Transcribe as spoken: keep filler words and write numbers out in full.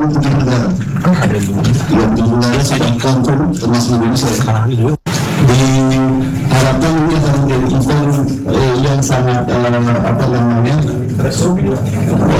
puluh tujuh negara yang dimulai sangat confirm termasuk Indonesia. Diharapkan ini akan menjadi event eh, yang sangat eh, apa namanya